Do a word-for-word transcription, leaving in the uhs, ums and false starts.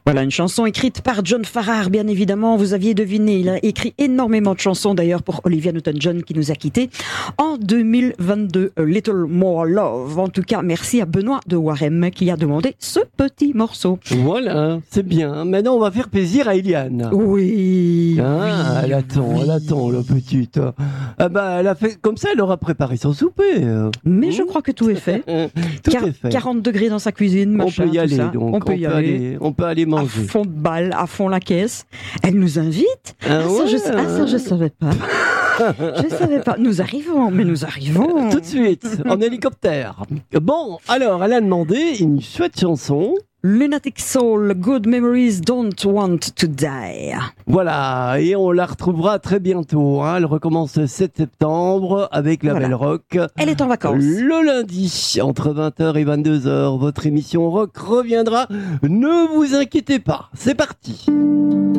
Voilà, une chanson écrite par John Farrar, bien évidemment, vous aviez deviné, il a écrit énormément de chansons d'ailleurs pour Olivia Newton-John qui nous a quittés en deux mille vingt-deux. A Little More Love. En tout cas, merci à Benoît de Warem qui a demandé ce petit morceau. Voilà, c'est bien. Maintenant, on va faire plaisir à Eliane. Oui. Ah, oui, elle attend, oui. elle attend, la petite. Ah bah, elle a fait comme ça, elle aura préparé son souper. Mais je crois que tout est fait. Tout Car- est fait. quarante degrés dans sa cuisine, machin, on peut y tout aller, ça. donc. On peut y aller. On peut aller À manger. fond de balle, à fond la caisse. Elle nous invite. Ah Ah, ouais. ça, je, ah, ça, je savais pas. Je savais pas. Nous arrivons, mais nous arrivons. Tout de suite, en hélicoptère. Bon, alors, elle a demandé une chouette chanson. Lunatic Soul, Good Memories Don't Want to Die. Voilà, et on la retrouvera très bientôt. Hein. Elle recommence le sept septembre avec la Voilà. Belle Rock. Elle est en vacances. Le lundi, entre vingt heures et vingt-deux heures, votre émission rock reviendra. Ne vous inquiétez pas, c'est parti.